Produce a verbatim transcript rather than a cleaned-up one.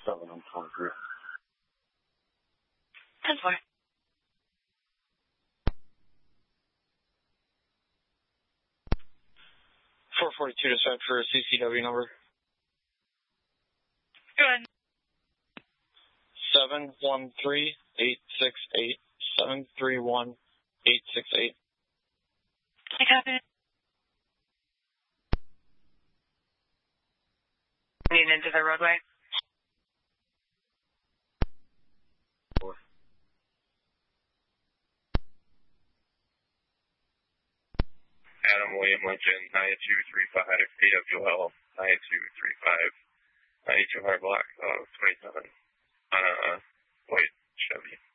seven on twenty-three. ten four. four forty-two to set for a C C W number. Go ahead. seven one three eight six eight. seven three one eight six eight. I copy. Lean into the roadway. Four. Adam William Lincoln, nine two three five, A W L, nine two three five, ninety-two hundred block of twenty-seven, on a white Chevy.